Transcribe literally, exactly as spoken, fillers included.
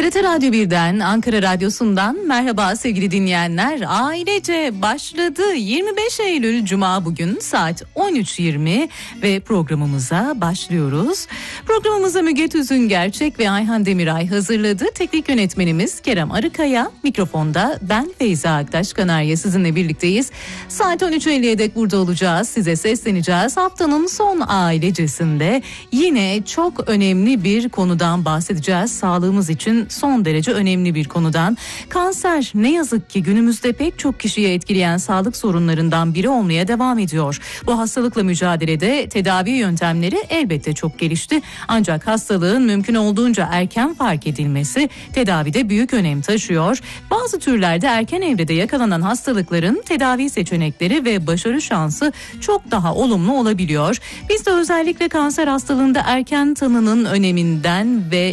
T R T Radyo birden, Ankara Radyosu'ndan merhaba sevgili dinleyenler. Ailece başladı. yirmi beş Eylül Cuma bugün saat on üç yirmi ve programımıza başlıyoruz. Programımıza Müge Tüzün Gerçek ve Ayhan Demiray hazırladı. Teknik yönetmenimiz Kerem Arıkaya, mikrofonda ben Feyza Aktaş Kanarya sizinle birlikteyiz. Saat on üç elliye dek burada olacağız. Size sesleneceğiz. Haftanın son ailecesinde yine çok önemli bir konudan bahsedeceğiz. Sağlığımız için son derece önemli bir konudan. Kanser ne yazık ki günümüzde pek çok kişiyi etkileyen sağlık sorunlarından biri olmaya devam ediyor. Bu hastalıkla mücadelede tedavi yöntemleri elbette çok gelişti. Ancak hastalığın mümkün olduğunca erken fark edilmesi tedavide büyük önem taşıyor. Bazı türlerde erken evrede yakalanan hastalıkların tedavi seçenekleri ve başarı şansı çok daha olumlu olabiliyor. Biz de özellikle kanser hastalığında erken tanının öneminden ve